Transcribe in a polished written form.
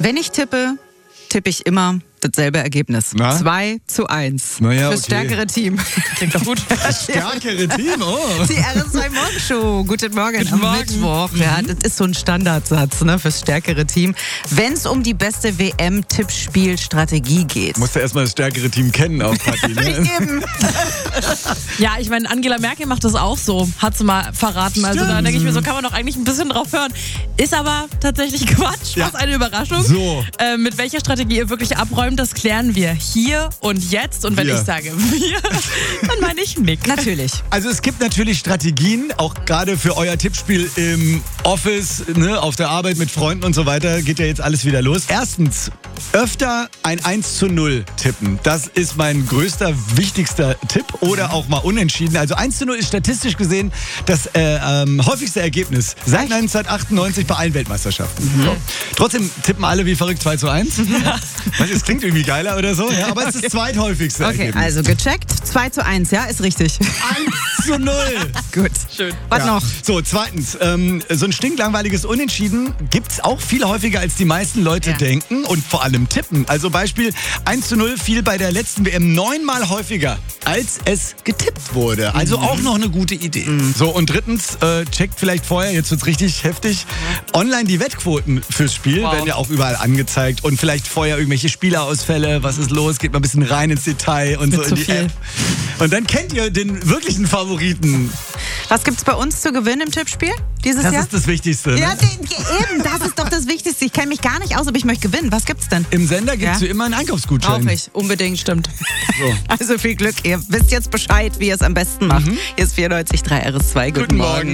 Wenn ich tippe ich immer dasselbe Ergebnis. 2:1. Naja, Fürs okay. stärkere Team. Klingt doch gut. Stärkere Team, oh. Die RS2 Morgenshow. Guten Morgen Guten am Morgen. Mittwoch. Ja, das ist so ein Standardsatz, ne, fürs stärkere Team. Wenn es um die beste WM-Tippspielstrategie geht. Musst du erstmal das stärkere Team kennen auf Party, ne? Eben. Ja, ich meine, Angela Merkel macht das auch so. Hat sie mal verraten. Also da denke ich mir, so kann man doch eigentlich ein bisschen drauf hören. Ist aber tatsächlich Quatsch. Ja. Was eine Überraschung. So. Mit welcher Strategie ihr wirklich abräumt, das klären wir hier und jetzt. Und wenn Wir. ich sage wir, dann meine ich Nick. Natürlich. Also es gibt natürlich Strategien, auch gerade für euer Tippspiel im Office, ne, auf der Arbeit mit Freunden und so weiter, geht ja jetzt alles wieder los. Erstens, öfter ein 1:0 tippen. Das ist mein größter, wichtigster Tipp. Oder auch mal unentschieden. Also 1:0 ist statistisch gesehen das häufigste Ergebnis seit 1998 bei allen Weltmeisterschaften. So. Trotzdem tippen alle wie verrückt 2:1. Das klingt irgendwie geiler oder so, ja, aber es ist das zweithäufigste Okay, Ergebnis. also gecheckt. 2:1, ja, ist richtig. 1:0. Gut. Schön. Was Ja. noch? So, zweitens, so ein stinklangweiliges Unentschieden gibt's auch viel häufiger, als die meisten Leute Ja. denken und vor allem tippen. Also Beispiel 1:0 fiel bei der letzten WM 9-mal häufiger, als es getippt wurde. Also auch noch eine gute Idee. So, und drittens, checkt vielleicht vorher, jetzt wird's richtig heftig, online die Wettquoten fürs Spiel werden ja auch überall angezeigt und vielleicht vorher irgendwelche Spielerausfälle, was ist los, geht mal ein bisschen rein ins Detail und so in zu die viel. App. Und dann kennt ihr den wirklichen Favoriten. Was gibt's bei uns zu gewinnen im Tippspiel dieses Das Jahr? ist das Wichtigste. Ne? Ja, eben, das ist doch das Wichtigste. Ich kenne mich gar nicht aus, aber ich möchte gewinnen. Was gibt's denn? Im Sender gibt es Ja? immer einen Einkaufsgutschein. Brauche ich, unbedingt. Stimmt. So. Also viel Glück. Ihr wisst jetzt Bescheid, wie ihr es am besten macht. Hier ist 94.3 RS2. Guten Morgen.